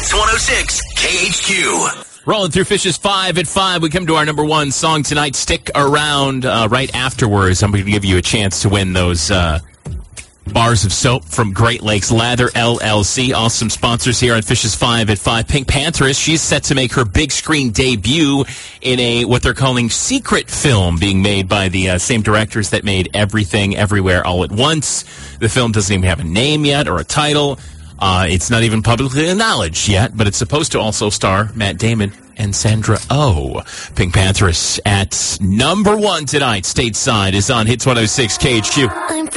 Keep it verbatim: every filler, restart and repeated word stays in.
Hits one oh six K H Q. Rolling through Fishes five at five. We come to our number one song tonight. Stick around uh, right afterwards. I'm going to give you a chance to win those uh, bars of soap from Great Lakes Lather, L L C. Awesome sponsors here on Fishes five at five. Pink Pantheress, she's set to make her big screen debut in a what they're calling secret film being made by the uh, same directors that made Everything, Everywhere, All at Once. The film doesn't even have a name yet or a title. Uh, it's not even publicly acknowledged yet, but it's supposed to also star Matt Damon and Sandra Oh. Pink Pantheress at number one tonight, stateside, is on Hits one oh six K H Q.